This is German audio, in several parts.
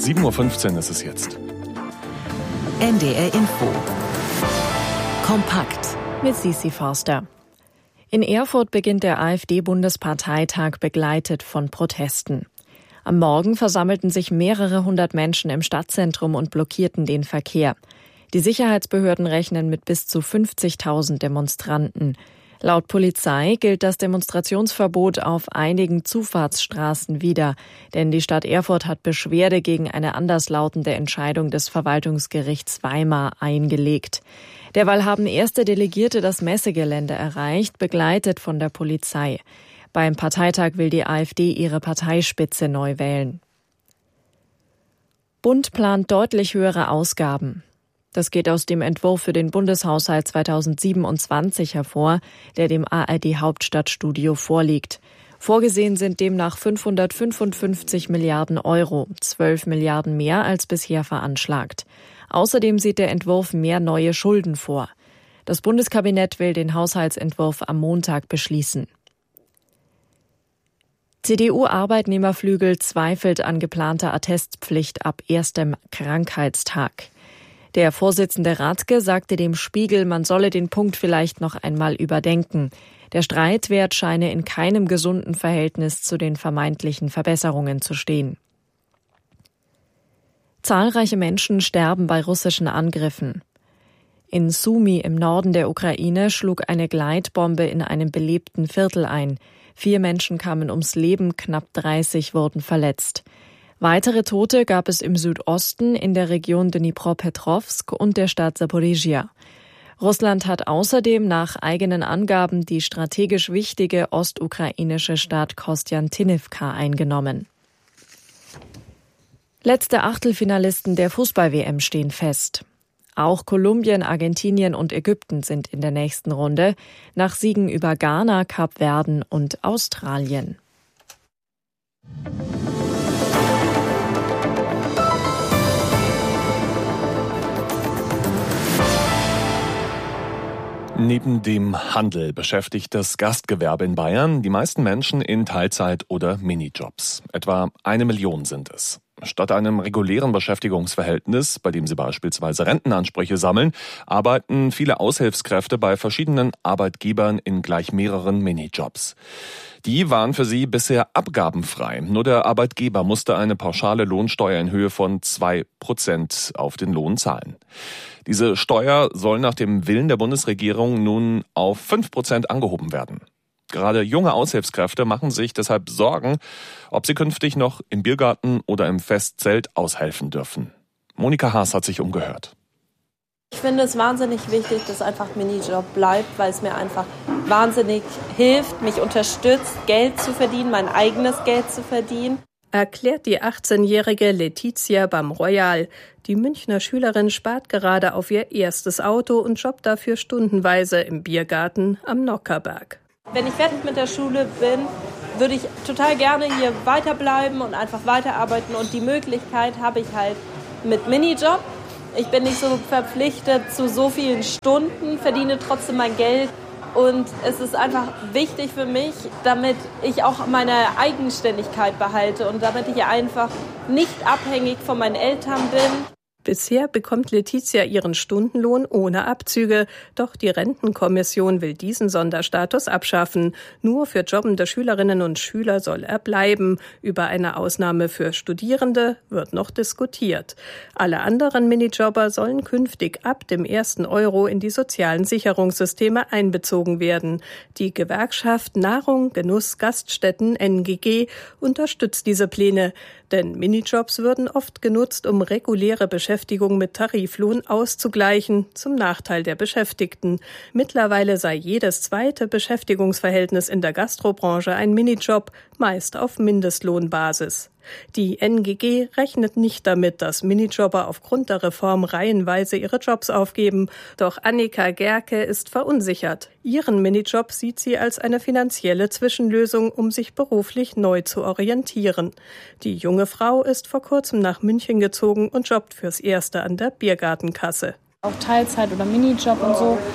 7:15 Uhr ist es jetzt. NDR Info. Kompakt. Mit Sisi Forster. In Erfurt beginnt der AfD-Bundesparteitag begleitet von Protesten. Am Morgen versammelten sich mehrere hundert Menschen im Stadtzentrum und blockierten den Verkehr. Die Sicherheitsbehörden rechnen mit bis zu 50.000 Demonstranten. Laut Polizei gilt das Demonstrationsverbot auf einigen Zufahrtsstraßen wieder, denn die Stadt Erfurt hat Beschwerde gegen eine anderslautende Entscheidung des Verwaltungsgerichts Weimar eingelegt. Derweil haben erste Delegierte das Messegelände erreicht, begleitet von der Polizei. Beim Parteitag will die AfD ihre Parteispitze neu wählen. Bund plant deutlich höhere Ausgaben. Das geht aus dem Entwurf für den Bundeshaushalt 2027 hervor, der dem ARD-Hauptstadtstudio vorliegt. Vorgesehen sind demnach 555 Milliarden Euro, 12 Milliarden mehr als bisher veranschlagt. Außerdem sieht der Entwurf mehr neue Schulden vor. Das Bundeskabinett will den Haushaltsentwurf am Montag beschließen. CDU-Arbeitnehmerflügel zweifelt an geplanter Attestpflicht ab erstem Krankheitstag. Der Vorsitzende Rathke sagte dem Spiegel, man solle den Punkt vielleicht noch einmal überdenken. Der Streitwert scheine in keinem gesunden Verhältnis zu den vermeintlichen Verbesserungen zu stehen. Zahlreiche Menschen sterben bei russischen Angriffen. In Sumy im Norden der Ukraine schlug eine Gleitbombe in einem belebten Viertel ein. 4 Menschen kamen ums Leben, knapp 30 wurden verletzt. Weitere Tote gab es im Südosten, in der Region Dnipropetrovsk und der Stadt Saporizhia. Russland hat außerdem nach eigenen Angaben die strategisch wichtige ostukrainische Stadt Kostjantinivka eingenommen. Letzte Achtelfinalisten der Fußball-WM stehen fest. Auch Kolumbien, Argentinien und Ägypten sind in der nächsten Runde, nach Siegen über Ghana, Kapverden und Australien. Neben dem Handel beschäftigt das Gastgewerbe in Bayern die meisten Menschen in Teilzeit- oder Minijobs. Etwa 1 Million sind es. Statt einem regulären Beschäftigungsverhältnis, bei dem sie beispielsweise Rentenansprüche sammeln, arbeiten viele Aushilfskräfte bei verschiedenen Arbeitgebern in gleich mehreren Minijobs. Die waren für sie bisher abgabenfrei. Nur der Arbeitgeber musste eine pauschale Lohnsteuer in Höhe von 2% auf den Lohn zahlen. Diese Steuer soll nach dem Willen der Bundesregierung nun auf 5% angehoben werden. Gerade junge Aushilfskräfte machen sich deshalb Sorgen, ob sie künftig noch im Biergarten oder im Festzelt aushelfen dürfen. Monika Haas hat sich umgehört. Ich finde es wahnsinnig wichtig, dass einfach Minijob bleibt, weil es mir einfach wahnsinnig hilft, mich unterstützt, Geld zu verdienen, mein eigenes Geld zu verdienen. Erklärt die 18-jährige Letizia beim Royal. Die Münchner Schülerin spart gerade auf ihr erstes Auto und jobbt dafür stundenweise im Biergarten am Nockherberg. Wenn ich fertig mit der Schule bin, würde ich total gerne hier weiterbleiben und einfach weiterarbeiten. Und die Möglichkeit habe ich halt mit Minijob. Ich bin nicht so verpflichtet zu so vielen Stunden, verdiene trotzdem mein Geld. Und es ist einfach wichtig für mich, damit ich auch meine Eigenständigkeit behalte und damit ich einfach nicht abhängig von meinen Eltern bin. Bisher bekommt Letizia ihren Stundenlohn ohne Abzüge, doch die Rentenkommission will diesen Sonderstatus abschaffen. Nur für jobbende Schülerinnen und Schüler soll er bleiben. Über eine Ausnahme für Studierende wird noch diskutiert. Alle anderen Minijobber sollen künftig ab dem 1. Euro in die sozialen Sicherungssysteme einbezogen werden. Die Gewerkschaft Nahrung, Genuss, Gaststätten NGG unterstützt diese Pläne. Denn Minijobs würden oft genutzt, um reguläre Beschäftigung mit Tariflohn auszugleichen, zum Nachteil der Beschäftigten. Mittlerweile sei jedes zweite Beschäftigungsverhältnis in der Gastrobranche ein Minijob, meist auf Mindestlohnbasis. Die NGG rechnet nicht damit, dass Minijobber aufgrund der Reform reihenweise ihre Jobs aufgeben. Doch Annika Gerke ist verunsichert. Ihren Minijob sieht sie als eine finanzielle Zwischenlösung, um sich beruflich neu zu orientieren. Die junge Frau ist vor kurzem nach München gezogen und jobbt fürs Erste an der Biergartenkasse. Auch Teilzeit oder Minijob und so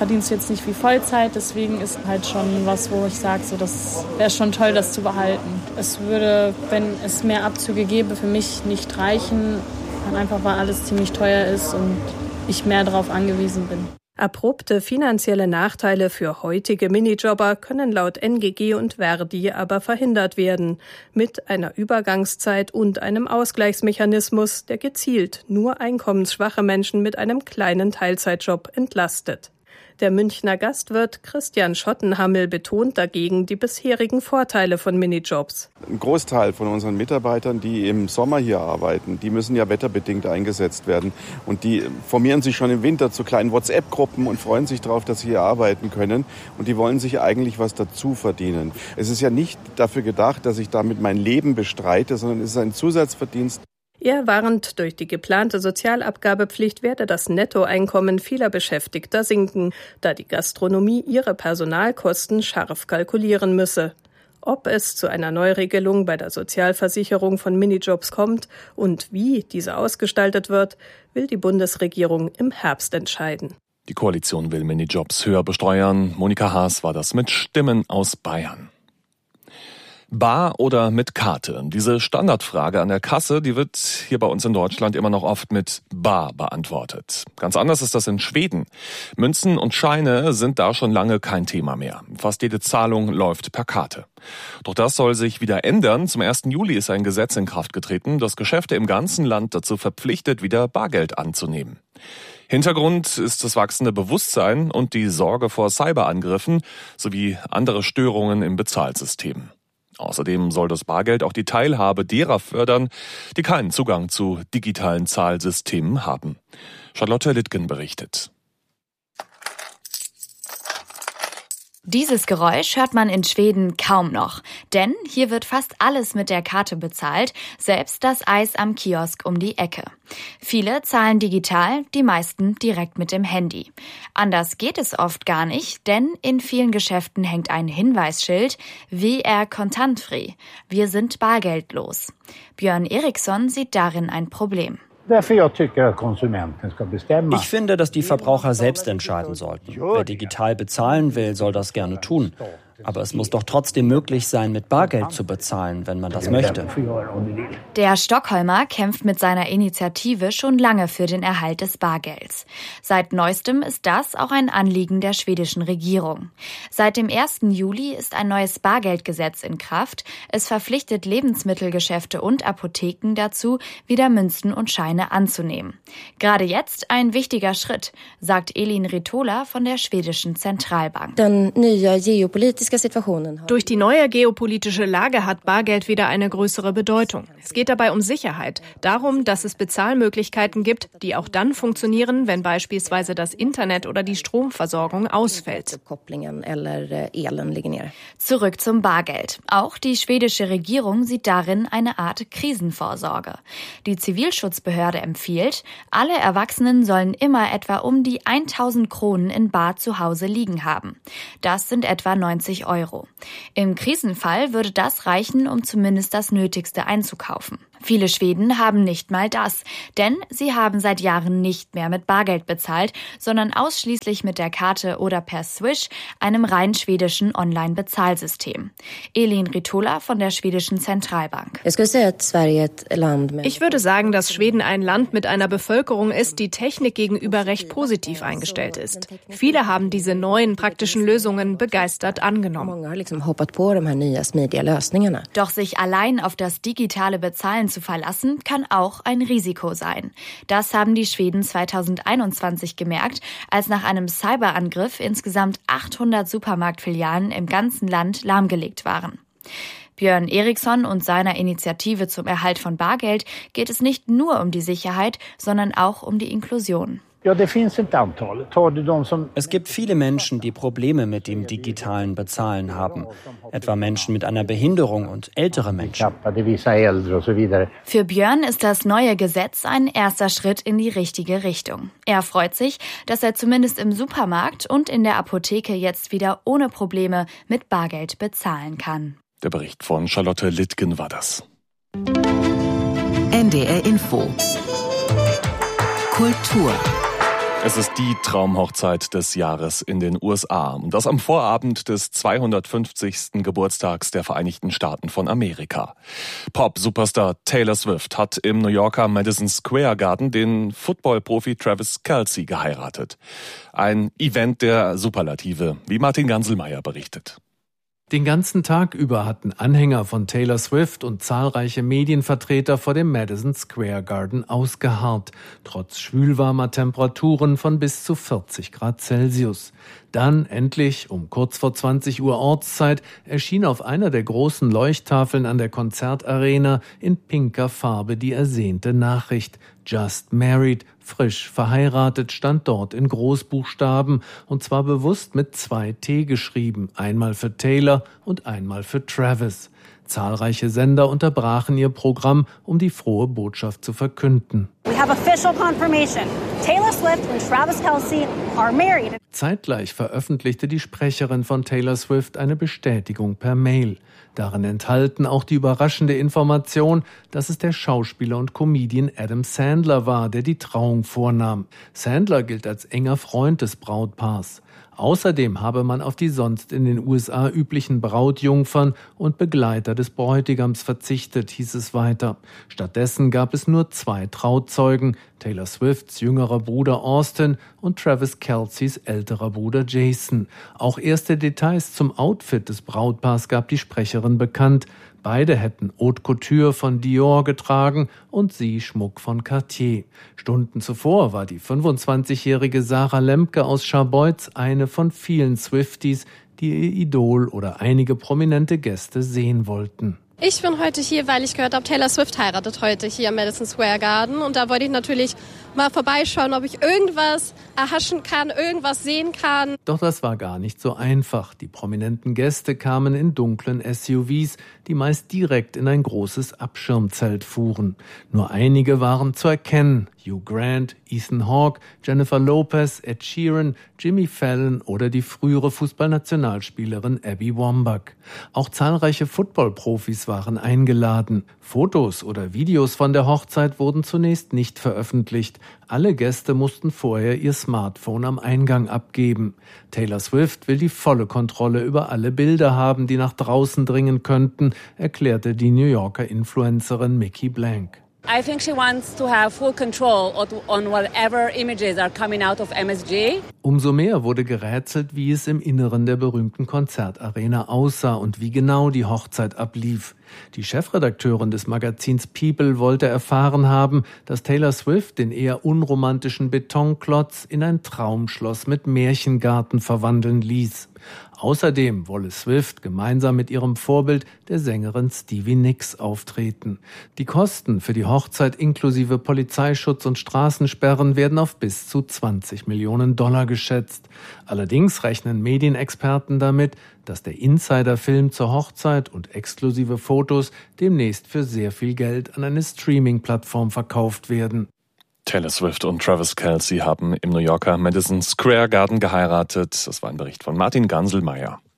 verdienst du jetzt nicht wie Vollzeit, deswegen ist halt schon was, wo ich sage, so, das wäre schon toll, das zu behalten. Es würde, wenn es mehr Abzüge gäbe, für mich nicht reichen, einfach weil alles ziemlich teuer ist und ich mehr darauf angewiesen bin. Abrupte finanzielle Nachteile für heutige Minijobber können laut NGG und Verdi aber verhindert werden, mit einer Übergangszeit und einem Ausgleichsmechanismus, der gezielt nur einkommensschwache Menschen mit einem kleinen Teilzeitjob entlastet. Der Münchner Gastwirt Christian Schottenhammel betont dagegen die bisherigen Vorteile von Minijobs. Ein Großteil von unseren Mitarbeitern, die im Sommer hier arbeiten, die müssen ja wetterbedingt eingesetzt werden. Und die formieren sich schon im Winter zu kleinen WhatsApp-Gruppen und freuen sich darauf, dass sie hier arbeiten können. Und die wollen sich eigentlich was dazu verdienen. Es ist ja nicht dafür gedacht, dass ich damit mein Leben bestreite, sondern es ist ein Zusatzverdienst. Er warnt, durch die geplante Sozialabgabepflicht werde das Nettoeinkommen vieler Beschäftigter sinken, da die Gastronomie ihre Personalkosten scharf kalkulieren müsse. Ob es zu einer Neuregelung bei der Sozialversicherung von Minijobs kommt und wie diese ausgestaltet wird, will die Bundesregierung im Herbst entscheiden. Die Koalition will Minijobs höher besteuern. Monika Haas war das mit Stimmen aus Bayern. Bar oder mit Karte? Diese Standardfrage an der Kasse, die wird hier bei uns in Deutschland immer noch oft mit bar beantwortet. Ganz anders ist das in Schweden. Münzen und Scheine sind da schon lange kein Thema mehr. Fast jede Zahlung läuft per Karte. Doch das soll sich wieder ändern. Zum 1. Juli ist ein Gesetz in Kraft getreten, das Geschäfte im ganzen Land dazu verpflichtet, wieder Bargeld anzunehmen. Hintergrund ist das wachsende Bewusstsein und die Sorge vor Cyberangriffen sowie andere Störungen im Bezahlsystem. Außerdem soll das Bargeld auch die Teilhabe derer fördern, die keinen Zugang zu digitalen Zahlsystemen haben. Charlotte Littgen berichtet. Dieses Geräusch hört man in Schweden kaum noch, denn hier wird fast alles mit der Karte bezahlt, selbst das Eis am Kiosk um die Ecke. Viele zahlen digital, die meisten direkt mit dem Handy. Anders geht es oft gar nicht, denn in vielen Geschäften hängt ein Hinweisschild, VR kontantfrei, wir sind bargeldlos. Björn Eriksson sieht darin ein Problem. Ich finde, dass die Verbraucher selbst entscheiden sollten. Wer digital bezahlen will, soll das gerne tun. Aber es muss doch trotzdem möglich sein, mit Bargeld zu bezahlen, wenn man das möchte. Der Stockholmer kämpft mit seiner Initiative schon lange für den Erhalt des Bargelds. Seit neuestem ist das auch ein Anliegen der schwedischen Regierung. Seit dem 1. Juli ist ein neues Bargeldgesetz in Kraft. Es verpflichtet Lebensmittelgeschäfte und Apotheken dazu, wieder Münzen und Scheine anzunehmen. Gerade jetzt ein wichtiger Schritt, sagt Elin Ritola von der schwedischen Zentralbank. Durch die neue geopolitische Lage hat Bargeld wieder eine größere Bedeutung. Es geht dabei um Sicherheit, darum, dass es Bezahlmöglichkeiten gibt, die auch dann funktionieren, wenn beispielsweise das Internet oder die Stromversorgung ausfällt. Zurück zum Bargeld. Auch die schwedische Regierung sieht darin eine Art Krisenvorsorge. Die Zivilschutzbehörde empfiehlt, alle Erwachsenen sollen immer etwa um die 1.000 Kronen in bar zu Hause liegen haben. Das sind etwa 90 €. Im Krisenfall würde das reichen, um zumindest das Nötigste einzukaufen. Viele Schweden haben nicht mal das, denn sie haben seit Jahren nicht mehr mit Bargeld bezahlt, sondern ausschließlich mit der Karte oder per Swish, einem rein schwedischen Online-Bezahlsystem. Elin Ritola von der schwedischen Zentralbank. Ich würde sagen, dass Schweden ein Land mit einer Bevölkerung ist, die Technik gegenüber recht positiv eingestellt ist. Viele haben diese neuen praktischen Lösungen begeistert angenommen. Doch sich allein auf das digitale Bezahlen zu verlassen, kann auch ein Risiko sein. Das haben die Schweden 2021 gemerkt, als nach einem Cyberangriff insgesamt 800 Supermarktfilialen im ganzen Land lahmgelegt waren. Björn Eriksson und seiner Initiative zum Erhalt von Bargeld geht es nicht nur um die Sicherheit, sondern auch um die Inklusion. Es gibt viele Menschen, die Probleme mit dem digitalen Bezahlen haben, etwa Menschen mit einer Behinderung und ältere Menschen. Für Björn ist das neue Gesetz ein erster Schritt in die richtige Richtung. Er freut sich, dass er zumindest im Supermarkt und in der Apotheke jetzt wieder ohne Probleme mit Bargeld bezahlen kann. Der Bericht von Charlotte Littgen war das. NDR Info Kultur Es ist die Traumhochzeit des Jahres in den USA. Und das am Vorabend des 250. Geburtstags der Vereinigten Staaten von Amerika. Pop-Superstar Taylor Swift hat im New Yorker Madison Square Garden den Football-Profi Travis Kelce geheiratet. Ein Event der Superlative, wie Martin Ganselmeier berichtet. Den ganzen Tag über hatten Anhänger von Taylor Swift und zahlreiche Medienvertreter vor dem Madison Square Garden ausgeharrt, trotz schwülwarmer Temperaturen von bis zu 40 Grad Celsius. Dann endlich, um kurz vor 20 Uhr Ortszeit, erschien auf einer der großen Leuchttafeln an der Konzertarena in pinker Farbe die ersehnte Nachricht. Just married, frisch verheiratet, stand dort in Großbuchstaben und zwar bewusst mit 2 T geschrieben, einmal für Taylor und einmal für Travis. Zahlreiche Sender unterbrachen ihr Programm, um die frohe Botschaft zu verkünden. We have official confirmation. Taylor Swift and Travis Kelce are married. Zeitgleich veröffentlichte die Sprecherin von Taylor Swift eine Bestätigung per Mail. Darin enthalten auch die überraschende Information, dass es der Schauspieler und Comedian Adam Sandler war, der die Trauung vornahm. Sandler gilt als enger Freund des Brautpaars. Außerdem habe man auf die sonst in den USA üblichen Brautjungfern und Begleiter des Bräutigams verzichtet, hieß es weiter. Stattdessen gab es nur 2 Trauzeugen, Taylor Swifts jüngerer Bruder Austin und Travis Kelces älterer Bruder Jason. Auch erste Details zum Outfit des Brautpaars gab die Sprecherin bekannt. Beide hätten Haute Couture von Dior getragen und sie Schmuck von Cartier. Stunden zuvor war die 25-jährige Sarah Lemke aus Scharbeutz eine von vielen Swifties, die ihr Idol oder einige prominente Gäste sehen wollten. Ich bin heute hier, weil ich gehört habe, Taylor Swift heiratet heute hier am Madison Square Garden. Und da wollte ich natürlich mal vorbeischauen, ob ich irgendwas erhaschen kann, irgendwas sehen kann. Doch das war gar nicht so einfach. Die prominenten Gäste kamen in dunklen SUVs, die meist direkt in ein großes Abschirmzelt fuhren. Nur einige waren zu erkennen. Hugh Grant, Ethan Hawke, Jennifer Lopez, Ed Sheeran, Jimmy Fallon oder die frühere Fußballnationalspielerin Abby Wambach. Auch zahlreiche Football-Profis waren eingeladen. Fotos oder Videos von der Hochzeit wurden zunächst nicht veröffentlicht. Alle Gäste mussten vorher ihr Smartphone am Eingang abgeben. Taylor Swift will die volle Kontrolle über alle Bilder haben, die nach draußen dringen könnten, erklärte die New Yorker Influencerin Mickey Blank. I think she wants to have full control on whatever images are coming out of MSG. Umso mehr wurde gerätselt, wie es im Inneren der berühmten Konzertarena aussah und wie genau die Hochzeit ablief. Die Chefredakteurin des Magazins People wollte erfahren haben, dass Taylor Swift den eher unromantischen Betonklotz in ein Traumschloss mit Märchengarten verwandeln ließ. Außerdem wolle Swift gemeinsam mit ihrem Vorbild, der Sängerin Stevie Nicks, auftreten. Die Kosten für die Hochzeit inklusive Polizeischutz und Straßensperren werden auf bis zu $20 Millionen geschätzt. Allerdings rechnen Medienexperten damit, dass der Insider-Film zur Hochzeit und exklusive Fotos demnächst für sehr viel Geld an eine Streaming-Plattform verkauft werden. Taylor Swift und Travis Kelce haben im New Yorker Madison Square Garden geheiratet. Das war ein Bericht von Martin Ganselmeier.